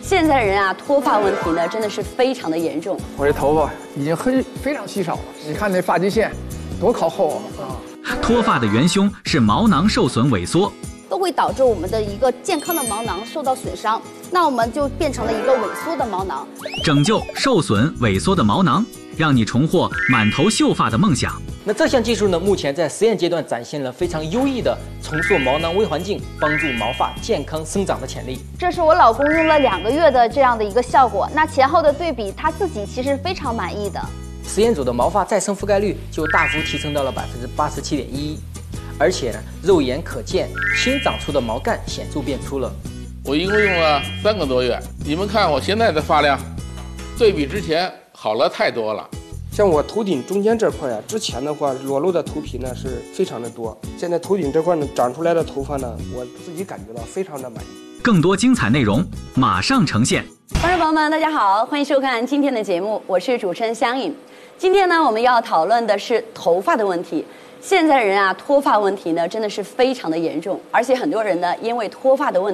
现在的人啊，脱发问题呢，真的是非常的严重。 我这头发已经非常稀少了，你看那发际线多靠后啊！ 脱发的元凶是毛囊受损萎缩， 都会导致我们的一个健康的毛囊受到损伤，那我们就变成了一个萎缩的毛囊。 拯救受损萎缩的毛囊，让你重获满头秀发的梦想。 那这项技术呢，目前在实验阶段展现了非常优异的重塑毛囊微环境，帮助毛发健康生长的潜力。 这是我老公用了2个月的这样的一个效果，那前后的对比，他自己其实非常满意的。 实验组的毛发再生覆盖率就大幅提升到了87.11%，而且呢，肉眼可见新长出的毛干显著变粗了。 我一共用了3个多月，你们看我现在的发量，对比之前好了太多了。 像我头顶中间这块呀，之前的话裸露的头皮呢是非常的多，现在头顶这块呢长出来的头发呢，我自己感觉到非常的满意。 更多精彩内容马上呈现。 观众朋友们，大家好，欢迎收看今天的节目，我是主持人香颖。今天呢，我们要讨论的是头发的问题。现在的人啊，脱发问题呢真的是非常的严重，而且很多人呢因为脱发的问